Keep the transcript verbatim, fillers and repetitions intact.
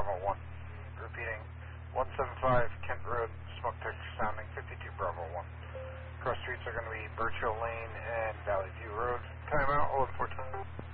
Bravo one. Repeating, one seven five Kent Road, smoke detector sounding fifty-two Bravo one. Cross streets are going to be Birchill Lane and Valley View Road. Timeout, hold fourteen.